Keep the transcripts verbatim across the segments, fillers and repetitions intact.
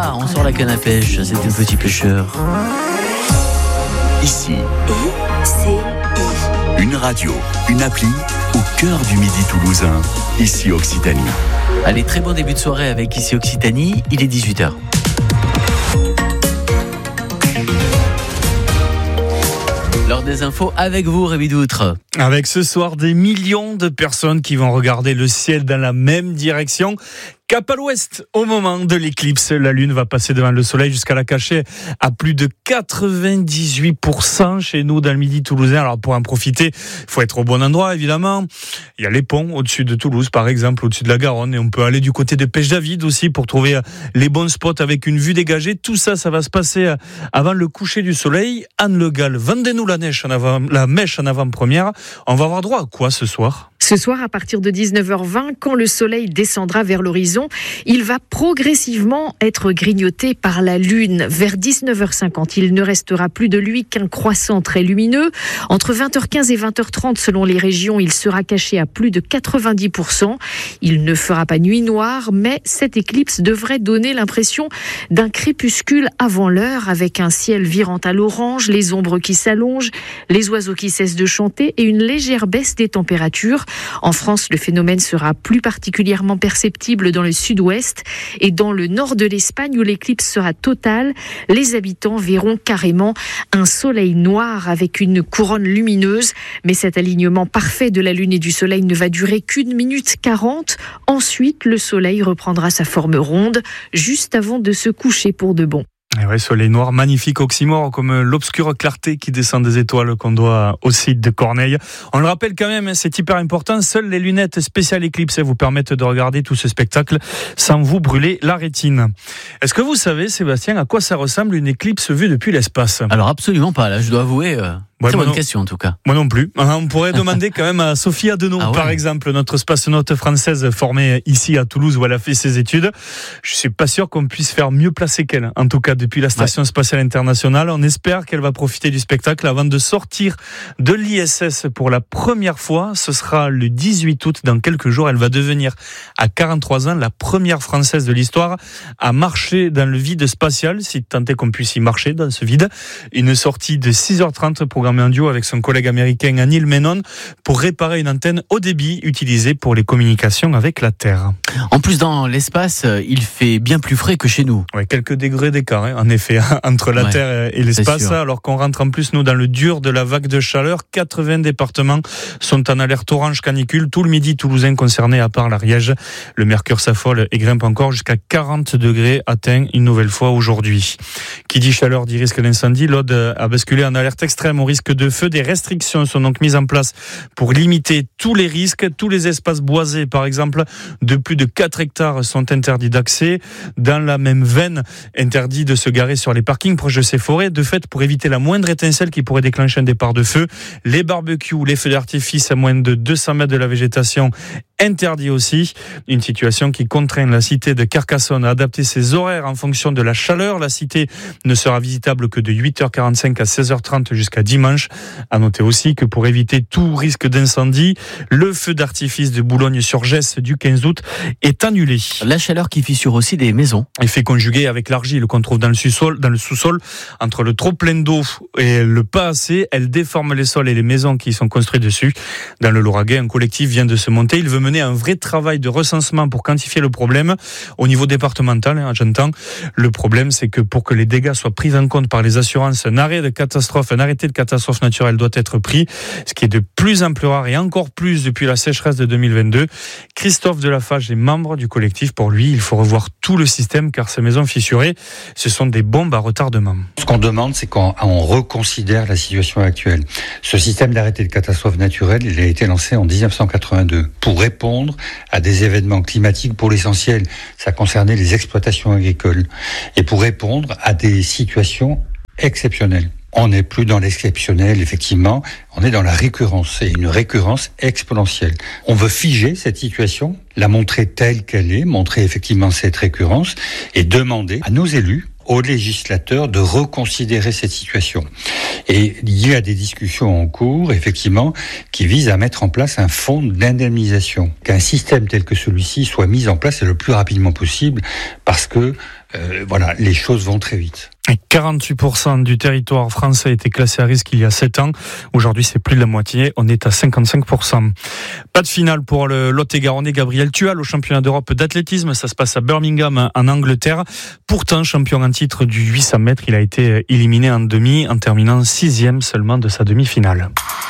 Voilà, on sort la canne à pêche, c'est le petit pêcheur. Ici, I C I. une radio, une appli au cœur du Midi toulousain. Ici Occitanie. Allez, très bon début de soirée avec Ici Occitanie, il est dix-huit heures. L'heure des infos avec vous, Rémi Doutre. Avec ce soir des millions de personnes qui vont regarder le ciel dans la même direction. Cap à l'ouest, au moment de l'éclipse, la lune va passer devant le soleil jusqu'à la cacher à plus de quatre-vingt-dix-huit pour cent chez nous dans le Midi toulousain. Alors pour en profiter, il faut être au bon endroit évidemment. Il y a les ponts au-dessus de Toulouse par exemple, au-dessus de la Garonne, et on peut aller du côté de Pêche-David aussi pour trouver les bons spots avec une vue dégagée. Tout ça, ça va se passer avant le coucher du soleil. Anne Le Gall, vendez-nous la neige en avant, la mèche en avant-première. On va avoir droit à quoi ce soir ? Ce soir, à partir de dix-neuf heures vingt, quand le soleil descendra vers l'horizon, il va progressivement être grignoté par la lune. Vers dix-neuf heures cinquante, il ne restera plus de lui qu'un croissant très lumineux. Entre vingt heures quinze et vingt heures trente, selon les régions, il sera caché à plus de quatre-vingt-dix pour cent. Il ne fera pas nuit noire, mais cette éclipse devrait donner l'impression d'un crépuscule avant l'heure, avec un ciel virant à l'orange, les ombres qui s'allongent, les oiseaux qui cessent de chanter et une légère baisse des températures. En France, le phénomène sera plus particulièrement perceptible dans le sud-ouest et dans le nord de l'Espagne où l'éclipse sera totale. Les habitants verront carrément un soleil noir avec une couronne lumineuse. Mais cet alignement parfait de la lune et du soleil ne va durer qu'une minute quarante. Ensuite, le soleil reprendra sa forme ronde juste avant de se coucher pour de bon. Et ouais, soleil noir, magnifique oxymore, comme l'obscure clarté qui descend des étoiles qu'on doit au site de Corneille. On le rappelle quand même, c'est hyper important, seules les lunettes spéciales Eclipse vous permettent de regarder tout ce spectacle sans vous brûler la rétine. Est-ce que vous savez, Sébastien, à quoi ça ressemble une éclipse vue depuis l'espace ? Alors absolument pas, là je dois avouer... Euh... Ouais, Très bonne non, question en tout cas. Moi non plus. On pourrait demander quand même à Sophie Adenau, ah ouais. par exemple, notre spationaute française formée ici à Toulouse où elle a fait ses études. Je suis pas sûr qu'on puisse faire mieux placé qu'elle. En tout cas, depuis la Station ouais. spatiale internationale, on espère qu'elle va profiter du spectacle avant de sortir de l'I S S pour la première fois. Ce sera le dix-huit août, dans quelques jours. Elle va devenir, à quarante-trois ans, la première française de l'histoire à marcher dans le vide spatial, si tant est qu'on puisse y marcher dans ce vide. Une sortie de six heures trente, programme en duo avec son collègue américain Anil Menon pour réparer une antenne haut débit utilisée pour les communications avec la Terre. En plus, dans l'espace, il fait bien plus frais que chez nous. Ouais, quelques degrés d'écart, hein, en effet, entre la ouais, Terre et l'espace. Alors qu'on rentre en plus, nous, dans le dur de la vague de chaleur. quatre-vingts départements sont en alerte orange canicule. Tout le Midi toulousain concerné, à part l'Ariège. Le mercure s'affole et grimpe encore jusqu'à quarante degrés, atteint une nouvelle fois aujourd'hui. Qui dit chaleur dit risque d'incendie. L'Aude a basculé en alerte extrême au risque de feu. Des restrictions sont donc mises en place pour limiter tous les risques. Tous les espaces boisés, par exemple, de plus de quatre hectares sont interdits d'accès. Dans la même veine, interdit de se garer sur les parkings proches de ces forêts. De fait, pour éviter la moindre étincelle qui pourrait déclencher un départ de feu, les barbecues, les feux d'artifice à moins de deux cents mètres de la végétation, interdit aussi. Une situation qui contraint la cité de Carcassonne à adapter ses horaires en fonction de la chaleur. La cité ne sera visitable que de huit heures quarante-cinq à seize heures trente jusqu'à dimanche. À noter aussi que pour éviter tout risque d'incendie, le feu d'artifice de Boulogne-sur-Gesse du quinze août est annulé. La chaleur qui fissure aussi des maisons. Effet conjugué avec l'argile qu'on trouve dans le sous-sol, dans le sous-sol, entre le trop plein d'eau et le pas assez, elle déforme les sols et les maisons qui sont construites dessus. Dans le Lauragais, un collectif vient de se monter. Il veut mener un vrai travail de recensement pour quantifier le problème au niveau départemental, hein, j'entends. Le problème, c'est que pour que les dégâts soient pris en compte par les assurances, un arrêt de catastrophe, un arrêté de catastrophe naturelle doit être pris, ce qui est de plus en plus rare et encore plus depuis la sécheresse de deux mille vingt-deux. Christophe Delafage est membre du collectif. Pour lui, il faut revoir tout le système car ces maisons fissurées, ce sont des bombes à retardement. Ce qu'on demande, c'est qu'on on reconsidère la situation actuelle. Ce système d'arrêté de catastrophe naturelle, il a été lancé en dix-neuf cent quatre-vingt-deux pour répondre à des événements climatiques pour l'essentiel. Ça concernait les exploitations agricoles et pour répondre à des situations exceptionnelles. On n'est plus dans l'exceptionnel, effectivement, on est dans la récurrence, et une récurrence exponentielle. On veut figer cette situation, la montrer telle qu'elle est, montrer effectivement cette récurrence, et demander à nos élus, aux législateurs de reconsidérer cette situation. Et il y a des discussions en cours, effectivement, qui visent à mettre en place un fonds d'indemnisation. Qu'un système tel que celui-ci soit mis en place le plus rapidement possible, parce que euh, voilà, les choses vont très vite. quarante-huit pour cent du territoire français a été classé à risque il y a sept ans. Aujourd'hui, c'est plus de la moitié. On est à cinquante-cinq pour cent. Pas de finale pour le Lot-et-Garonnais Gabriel Tual au championnat d'Europe d'athlétisme. Ça se passe à Birmingham, en Angleterre. Pourtant, champion en titre du huit cents mètres, il a été éliminé en demi, en terminant sixième seulement de sa demi-finale.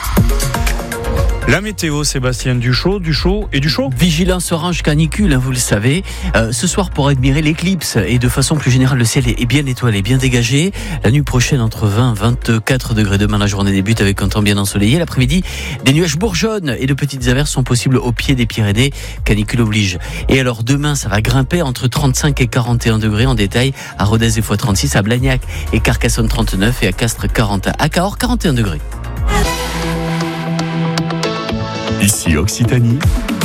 La météo, Sébastien Duchot, Duchot et Duchot. Vigilance orange canicule, hein, vous le savez. Euh, ce soir, pour admirer l'éclipse et de façon plus générale, le ciel est bien étoilé, bien dégagé. La nuit prochaine, entre vingt et vingt-quatre degrés. Demain, la journée débute avec un temps bien ensoleillé. L'après-midi, des nuages bourgeonnent et de petites averses sont possibles au pied des Pyrénées. Canicule oblige. Et alors, demain, ça va grimper entre trente-cinq et quarante et un degrés en détail. À Rodez et Foix trente-six, à Blagnac et Carcassonne trente-neuf et à Castres quarante. À Cahors, quarante et un degrés. Ici Occitanie.